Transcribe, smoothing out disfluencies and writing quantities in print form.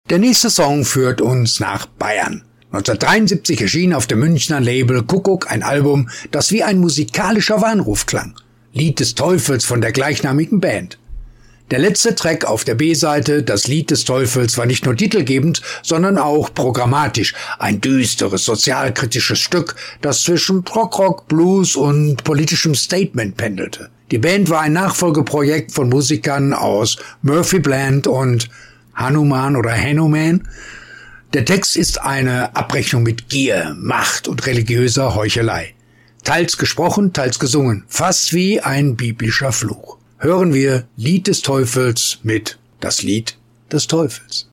Der nächste Song führt uns nach Bayern. 1973 erschien auf dem Münchner Label Kuckuck ein Album, das wie ein musikalischer Warnruf klang. Lied des Teufels von der gleichnamigen Band. Der letzte Track auf der B-Seite, das Lied des Teufels, war nicht nur titelgebend, sondern auch programmatisch. Ein düsteres, sozialkritisches Stück, das zwischen Prog-Rock, Blues und politischem Statement pendelte. Die Band war ein Nachfolgeprojekt von Musikern aus Murphy Bland und Hanuman oder Hanuman. Der Text ist eine Abrechnung mit Gier, Macht und religiöser Heuchelei. Teils gesprochen, teils gesungen, fast wie ein biblischer Fluch. Hören wir Lied des Teufels mit Das Lied des Teufels.